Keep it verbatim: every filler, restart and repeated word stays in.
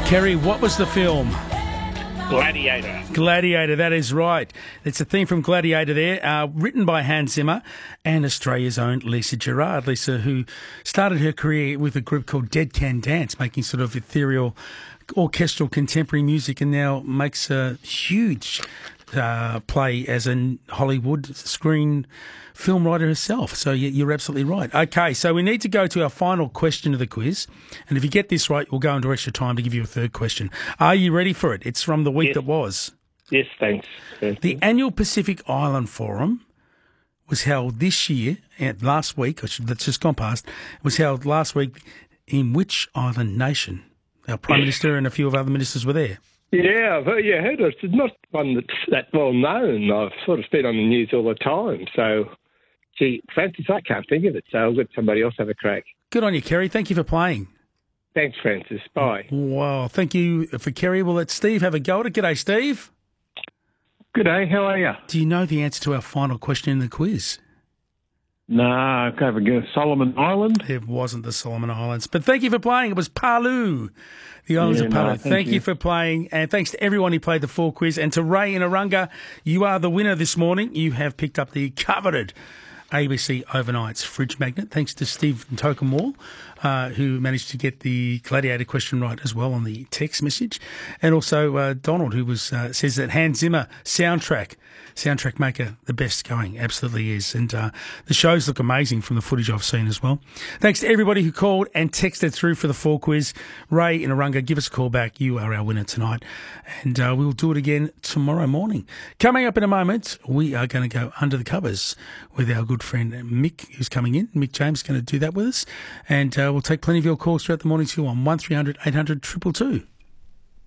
Kerry, what was the film? Gladiator. Gladiator, that is right. It's a theme from Gladiator there, uh, written by Hans Zimmer and Australia's own Lisa Gerrard. Lisa, who started her career with a group called Dead Can Dance, making sort of ethereal, orchestral, contemporary music, and now makes a huge uh, play as a Hollywood screen film writer herself. So you're absolutely right. Okay, so we need to go to our final question of the quiz. And if you get this right, we'll go into extra time to give you a third question. Are you ready for it? It's from the week Yes. that was. Yes, thanks. Thank The you. annual Pacific Island Forum was held this year, and last week, or should- that's just gone past, was held last week in which island nation? Our Prime Minister and a few of other ministers were there. Yeah, I've heard, yeah, heard it. It's not one that's that well known. I've sort of been on the news all the time. So, gee, Francis, I can't think of it. So I'll let somebody else have a crack. Good on you, Kerry. Thank you for playing. Thanks, Francis. Bye. Wow, thank you for Kerry. We'll let Steve have a go at it. G'day, Steve. Good day, how are you? Do you know the answer to our final question in the quiz? Nah, okay, we go Solomon Island. It wasn't the Solomon Islands. But thank you for playing. It was Palu, the islands Yeah, of Palu. no, thank thank you. you. for playing. And thanks to everyone who played the full quiz. And to Ray in Arunga, you are the winner this morning. You have picked up the coveted A B C Overnight's fridge magnet. Thanks to Steve Tokenwall, uh, who managed to get the Gladiator question right as well on the text message. And also uh, Donald, who was uh, says that Hans Zimmer soundtrack, soundtrack maker, the best going. Absolutely is. And uh, the shows look amazing from the footage I've seen as well. Thanks to everybody who called and texted through for the full quiz. Ray in Arunga, give us a call back. You are our winner tonight. And uh, we'll do it again tomorrow morning. Coming up in a moment, we are going to go under the covers with our good friend Mick, who's coming in. Mick James is going to do that with us. And uh, we'll take plenty of your calls throughout the morning too on one three hundred eight hundred two two two.